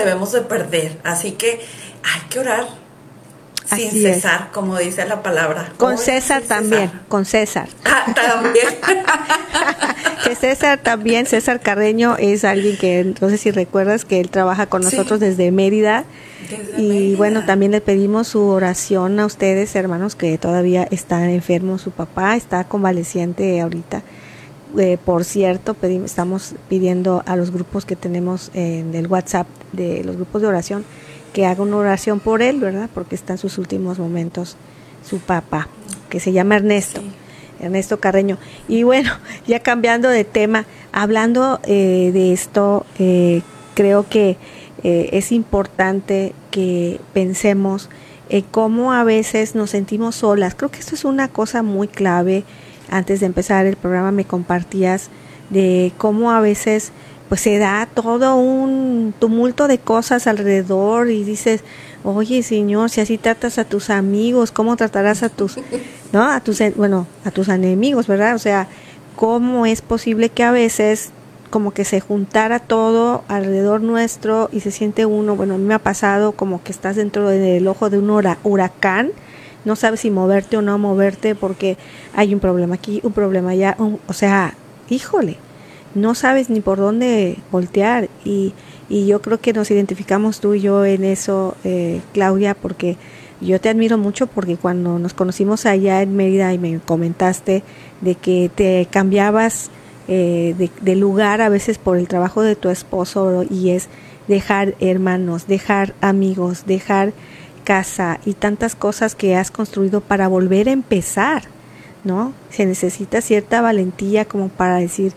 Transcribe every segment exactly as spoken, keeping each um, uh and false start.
debemos de perder. Así que hay que orar sin Así cesar, es. como dice la palabra. Con Hoy César sin también, cesar. con César. Ah, también. Que César también, César Carreño es alguien que, no sé si recuerdas, que él trabaja con Sí. nosotros desde Mérida. Desde Y Mérida. bueno, también le pedimos su oración a ustedes, hermanos, que todavía está enfermo su papá, está convaleciente ahorita. Eh, por cierto, pedimos, estamos pidiendo a los grupos que tenemos en el WhatsApp, de los grupos de oración, que haga una oración por él, ¿verdad? Porque está en sus últimos momentos su papá, que se llama Ernesto. Sí. Ernesto Carreño. Y bueno, ya cambiando de tema, hablando eh, de esto, eh, creo que eh, es importante que pensemos eh, cómo a veces nos sentimos solas. Creo que esto es una cosa muy clave. Antes de empezar el programa me compartías de cómo a veces pues se da todo un tumulto de cosas alrededor y dices, oye Señor, si así tratas a tus amigos, ¿cómo tratarás a tus, no, a tus, bueno, a tus enemigos, ¿verdad? O sea, ¿cómo es posible que a veces como que se juntara todo alrededor nuestro y se siente uno, bueno, a mí me ha pasado como que estás dentro del ojo de un hura, huracán, no sabes si moverte o no moverte porque hay un problema aquí, un problema allá, un, o sea, híjole, no sabes ni por dónde voltear y, y yo creo que nos identificamos tú y yo en eso, eh, Claudia, porque yo te admiro mucho porque cuando nos conocimos allá en Mérida y me comentaste de que te cambiabas eh, de, de lugar a veces por el trabajo de tu esposo y es dejar hermanos, dejar amigos, dejar casa y tantas cosas que has construido para volver a empezar, ¿no? Se necesita cierta valentía como para decir,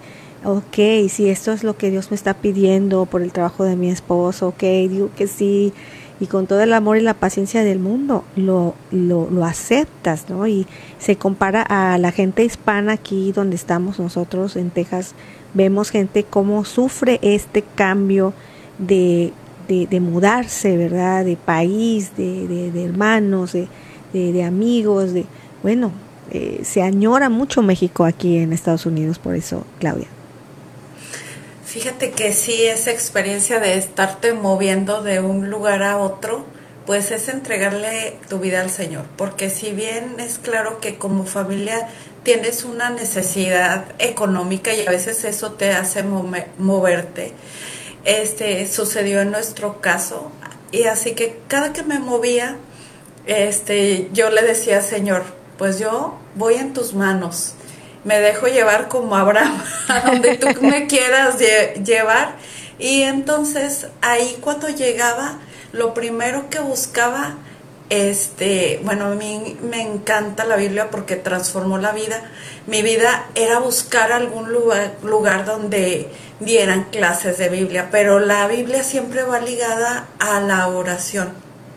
ok, si esto es lo que Dios me está pidiendo por el trabajo de mi esposo, ok, digo que sí, y con todo el amor y la paciencia del mundo lo, lo, lo aceptas, ¿no? Y se compara a la gente hispana aquí donde estamos nosotros en Texas, vemos gente cómo sufre este cambio de, de, de mudarse, ¿verdad? De país, de, de, de hermanos, de, de, de amigos, de bueno, eh, se añora mucho México aquí en Estados Unidos, por eso, Claudia. Fíjate que sí, esa experiencia de estarte moviendo de un lugar a otro, pues es entregarle tu vida al Señor, porque si bien es claro que como familia tienes una necesidad económica y a veces eso te hace move- moverte, este sucedió en nuestro caso, y así que cada que me movía, este yo le decía, Señor, pues yo voy en tus manos, me dejo llevar como Abraham, a donde tú me quieras lle- llevar. Y entonces ahí cuando llegaba, lo primero que buscaba, este, bueno, a mí me encanta la Biblia porque transformó la vida. Mi vida era buscar algún lugar, lugar donde dieran clases de Biblia, pero la Biblia siempre va ligada a la oración.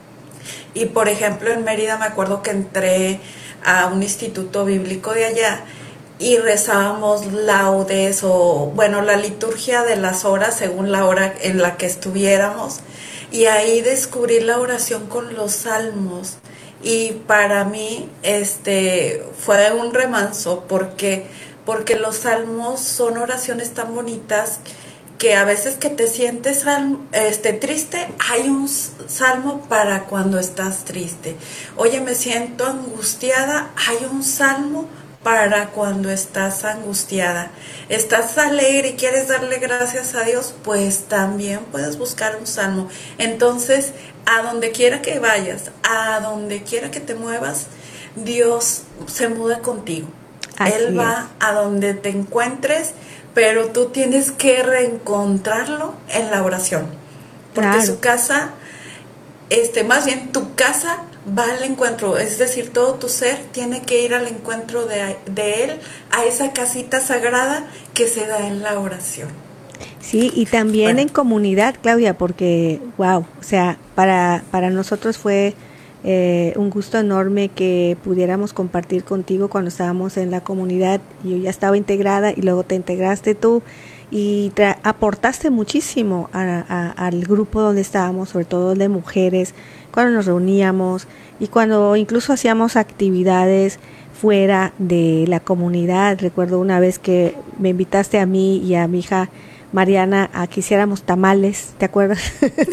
Y por ejemplo en Mérida me acuerdo que entré a un instituto bíblico de allá y rezábamos laudes o bueno la liturgia de las horas según la hora en la que estuviéramos, y ahí descubrí la oración con los salmos y para mí este fue un remanso porque porque los salmos son oraciones tan bonitas que a veces que te sientes este, triste, hay un salmo para cuando estás triste. Oye, me siento angustiada, hay un salmo para cuando estás angustiada. Estás alegre y quieres darle gracias a Dios, pues también puedes buscar un salmo. Entonces, a donde quiera que vayas, a donde quiera que te muevas, Dios se muda contigo. Así Él va es. a donde te encuentres, pero tú tienes que reencontrarlo en la oración, porque Claro. su casa, este, más bien tu casa va al encuentro, es decir, todo tu ser tiene que ir al encuentro de, de Él, a esa casita sagrada que se da en la oración. Sí, y también Bueno. en comunidad, Claudia, porque, wow, o sea, para, para nosotros fue eh, un gusto enorme que pudiéramos compartir contigo cuando estábamos en la comunidad. Yo ya estaba integrada y luego te integraste tú y tra- aportaste muchísimo a, a, al grupo donde estábamos, sobre todo de mujeres, cuando nos reuníamos y cuando incluso hacíamos actividades fuera de la comunidad. Recuerdo una vez que me invitaste a mí y a mi hija Mariana a que hiciéramos tamales, ¿te acuerdas?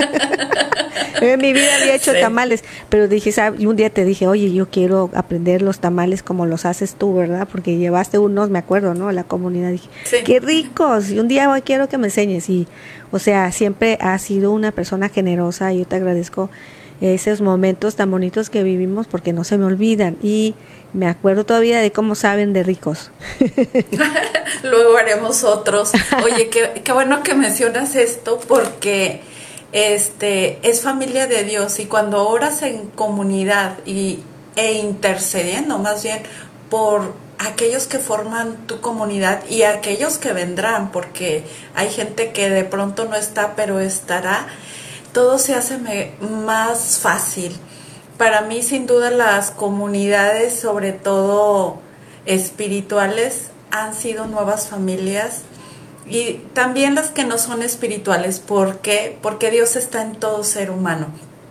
En mi vida había hecho Sí. tamales, pero dije, ¿sabes? Y un día te dije, oye, yo quiero aprender los tamales como los haces tú, ¿verdad? Porque llevaste unos, me acuerdo, ¿no? A la comunidad. Dije, Sí. qué ricos. Y un día hoy quiero que me enseñes. Y, o sea, siempre has sido una persona generosa y yo te agradezco esos momentos tan bonitos que vivimos porque no se me olvidan. Y me acuerdo todavía de cómo saben de ricos. Luego haremos otros. Oye, qué, qué bueno que mencionas esto porque este es familia de Dios y cuando oras en comunidad y, e intercediendo más bien por aquellos que forman tu comunidad y aquellos que vendrán, porque hay gente que de pronto no está, pero estará, todo se hace me, más fácil. Para mí, sin duda, las comunidades, sobre todo espirituales, han sido nuevas familias y también las que no son espirituales. ¿Por qué? Porque Dios está en todo ser humano.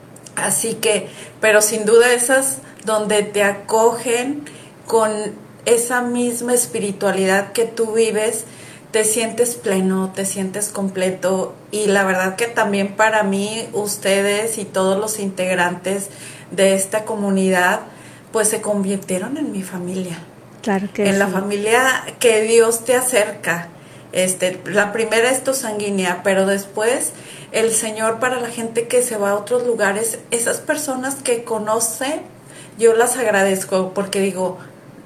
Así que, pero sin duda esas donde te acogen con esa misma espiritualidad que tú vives, te sientes pleno, te sientes completo y la verdad que también para mí, ustedes y todos los integrantes de esta comunidad, pues se convirtieron en mi familia. Claro que En sí. la familia que Dios te acerca. Este, la primera es tu sanguínea, pero después el Señor para la gente que se va a otros lugares, esas personas que conoce, yo las agradezco porque digo,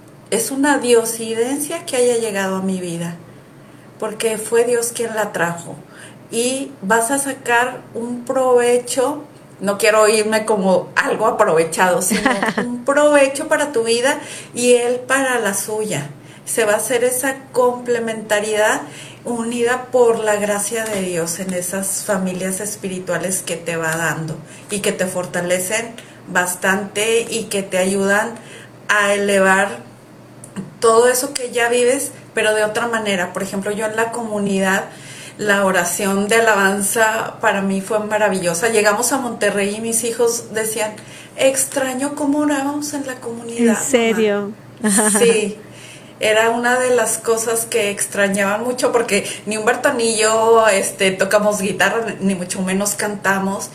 es una diosidencia que haya llegado a mi vida, porque fue Dios quien la trajo. Y vas a sacar un provecho, no quiero oírme como algo aprovechado, sino un provecho para tu vida y Él para la suya. Se va a hacer esa complementariedad unida por la gracia de Dios en esas familias espirituales que te va dando y que te fortalecen bastante y que te ayudan a elevar todo eso que ya vives, pero de otra manera. Por ejemplo, yo en la comunidad, la oración de alabanza para mí fue maravillosa. Llegamos a Monterrey y mis hijos decían, extraño cómo orábamos en la comunidad. ¿En serio? Mamá. Sí, era una de las cosas que extrañaban mucho porque ni Humberto ni yo este, tocamos guitarra, ni mucho menos cantamos.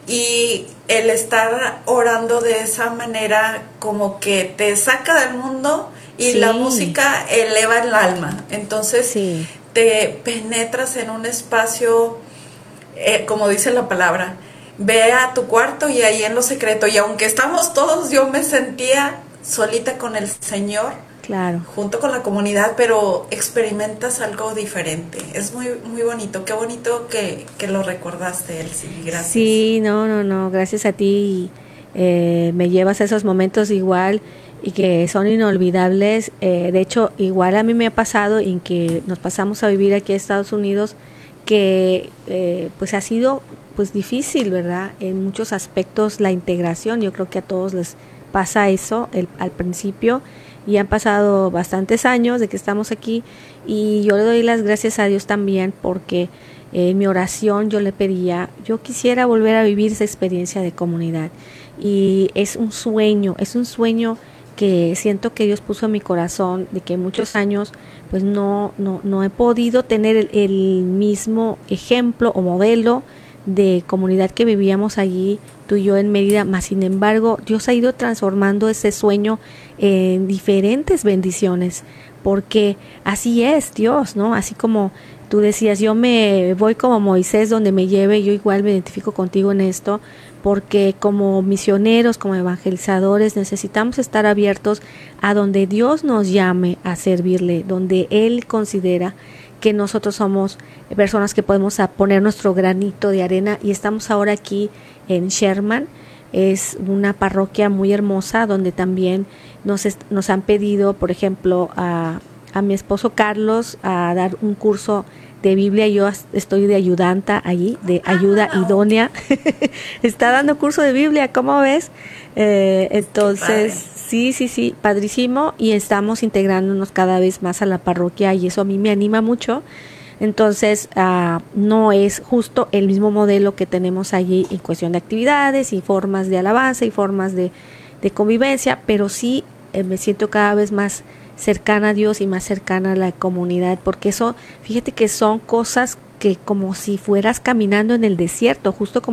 Y el estar orando de esa manera como que te saca del mundo y Sí. la música eleva el alma. Entonces Sí. te penetras en un espacio, eh, como dice la palabra, ve a tu cuarto y ahí en lo secreto. Y aunque estamos todos, yo me sentía solita con el Señor, Claro. junto con la comunidad, pero experimentas algo diferente. Es muy muy bonito. Qué bonito que, que lo recordaste, Elsie. Gracias. Sí, no, no, no, gracias a ti. Eh, me llevas a esos momentos igual y que son inolvidables. Eh, de hecho, igual a mí me ha pasado en que nos pasamos a vivir aquí a Estados Unidos, que eh, pues ha sido pues difícil, ¿verdad? En muchos aspectos la integración. Yo creo que a todos les pasa eso el, al principio. Y han pasado bastantes años de que estamos aquí y yo le doy las gracias a Dios también porque en eh, mi oración yo le pedía, yo quisiera volver a vivir esa experiencia de comunidad y es un sueño, es un sueño que siento que Dios puso en mi corazón de que muchos años pues no, no, no he podido tener el, el mismo ejemplo o modelo de comunidad que vivíamos allí, tú y yo en Mérida, más sin embargo, Dios ha ido transformando ese sueño en diferentes bendiciones, porque así es Dios, ¿no? Así como tú decías, yo me voy como Moisés donde me lleve, yo igual me identifico contigo en esto, porque como misioneros, como evangelizadores, necesitamos estar abiertos a donde Dios nos llame a servirle, donde Él considera que nosotros somos personas que podemos poner nuestro granito de arena y estamos ahora aquí en Sherman. Es una parroquia muy hermosa donde también nos, est- nos han pedido, por ejemplo, a, a mi esposo Carlos a dar un curso de Biblia. Yo as- estoy de ayudanta allí, de ayuda idónea. Está dando curso de Biblia, ¿cómo ves? Eh, entonces, sí, sí, sí, padrísimo. Y estamos integrándonos cada vez más a la parroquia y eso a mí me anima mucho. Entonces, uh, no es justo el mismo modelo que tenemos allí en cuestión de actividades y formas de alabanza y formas de, de convivencia, pero sí eh, me siento cada vez más cercana a Dios y más cercana a la comunidad, porque eso, fíjate que son cosas que como si fueras caminando en el desierto, justo como